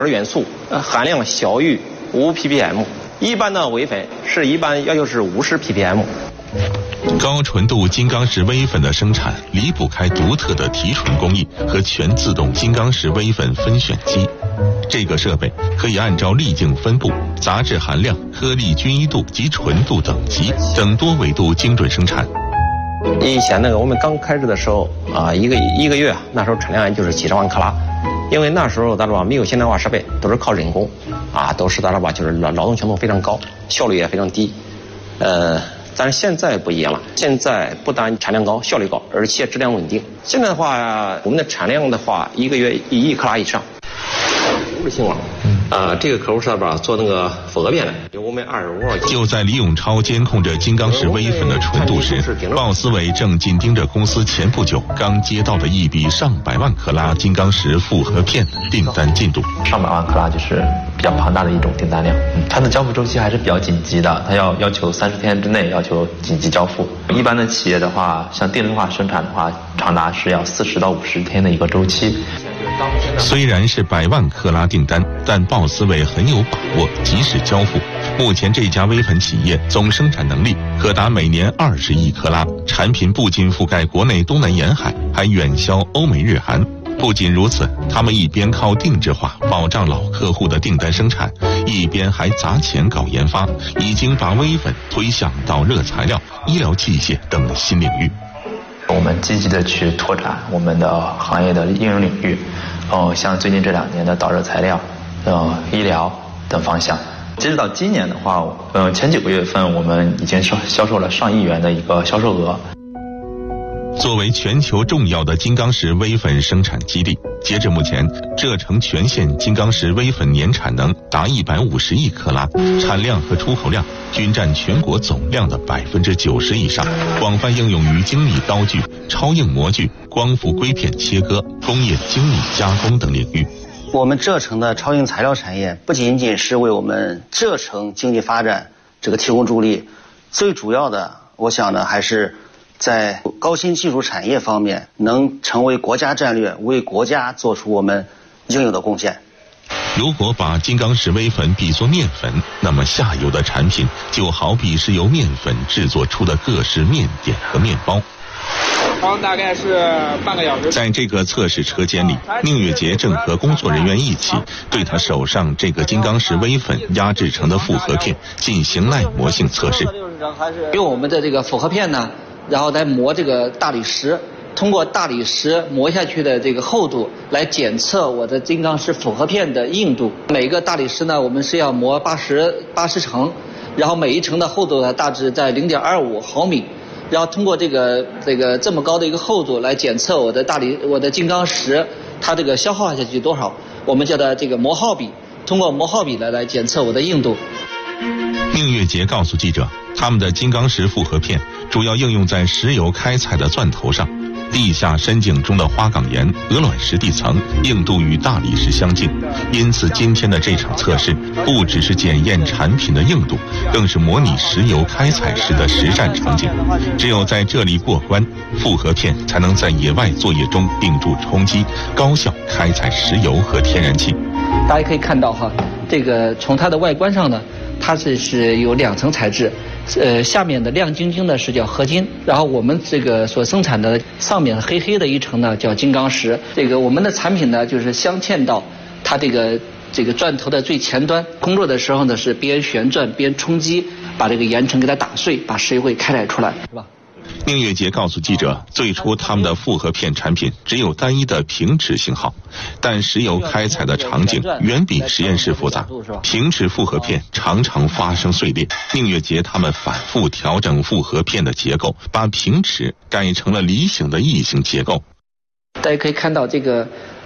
元素含量小于5 ppm， 一般的微粉一般要求是50 ppm。 高纯度金刚石微粉的生产离不开独特的提纯工艺和全自动金刚石微粉分选机。这个设备可以按照粒径分布、杂质含量、颗粒均一度及纯度等级等多维度精准生产。 以前我们刚开始的时候一个月那时候产量就是几十万克拉，因为那时候没有现代化设备，都是靠人工都是就是劳动强度非常高，效率也非常低。但是现在不一样了，现在不但产量高、效率高，而且质量稳定。现在的话，我们的产量的话，一个月1亿克拉以上。物性网，这个客户是做复合片的，有我们25号。 就在李永超监控着金刚石微粉的纯度时，鲍思伟正紧盯着公司前不久刚接到的一笔上百万克拉金刚石复合片订单进度。 上百万克拉就是比较庞大的一种订单量，它的交付周期还是比较紧急的，它要求30天之内要求紧急交付。一般的企业的话，像电动化生产的话，长达是要40到50天的一个周期。 虽然是100万克拉订单，但鲍思伟很有把握及时交付。目前这家微粉企业总生产能力可达每年20亿克拉，产品不仅覆盖国内东南沿海，还远销欧美日韩。不仅如此，他们一边靠定制化保障老客户的订单生产，一边还砸钱搞研发，已经把微粉推向导热材料、医疗器械等新领域。 我们积极的去拓展我们的行业的应用领域，像最近这2年的导热材料、医疗等方向。截止到今年的话，前9个月份我们已经销售了上亿元的一个销售额。 作为全球重要的金刚石微粉生产基地，截至目前，浙城全县金刚石微粉年产能达150亿克拉，产量和出口量均占全国总量的90%以上，广泛应用于精密刀具、超硬模具、光伏硅片切割、工业精密加工等领域。 我们浙城的超硬材料产业不仅仅是为我们浙城经济发展提供助力，最主要的我想还是在高新技术产业方面能成为国家战略，为国家做出我们应有的贡献。 如果把金刚石微粉比作面粉，那么下游的产品就好比是由面粉制作出的各式面点和面包。 大概是半个小时。 在这个测试车间里，宁月杰正和工作人员一起对他手上这个金刚石微粉压制成的复合片进行耐磨性测试。 用我们的这个复合片呢，然后来磨这个大理石，通过大理石磨下去的这个厚度来检测我的金刚石复合片的硬度。每个大理石呢，我们是要磨80层，然后每一层的厚度呢大致在0.25毫米。然后通过这个这么高的一个厚度来检测我的金刚石它这个消耗下去多少，我们叫的这个磨耗比，通过磨耗比来检测我的硬度。 宁月杰告诉记者，他们的金刚石复合片主要应用在石油开采的钻头上，地下深井中的花岗岩、鹅卵石地层硬度与大理石相近，因此今天的这场测试不只是检验产品的硬度，更是模拟石油开采时的实战场景。只有在这里过关，复合片才能在野外作业中顶住冲击，高效开采石油和天然气。 大家可以看到这个从它的外观上呢，它是有2层材质，下面的亮晶晶的是叫合金，然后我们这个所生产的上面黑黑的一层呢叫金刚石。这个我们的产品呢就是镶嵌到它这个钻头的最前端，工作的时候呢是边旋转边冲击，把这个岩层给它打碎，把石油给开采出来，是吧？ 宁月杰告诉记者，最初他们的复合片产品只有单一的平齿型号，但石油开采的场景远比实验室复杂，平齿复合片常常发生碎裂。宁月杰他们反复调整复合片的结构，把平齿改成了梨形的异形结构。 大家可以看到这个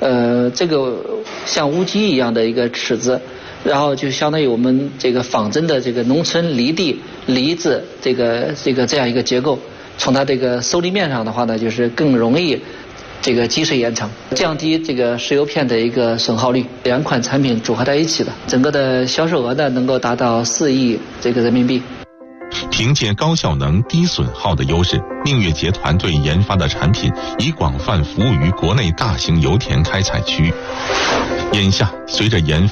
像乌鸡一样的一个齿子，然后就相当于我们这个仿真的这个农村犁地梨子这样一个结构。从它这个受力面上的话呢，就是更容易击碎岩层，降低这个石油片的一个损耗率。2款产品组合在一起的，整个的销售额呢能够达到4亿人民币。 凭借高效能、低损耗的优势，宁月杰团队研发的产品已广泛服务于国内大型油田开采区域。眼下，随着研发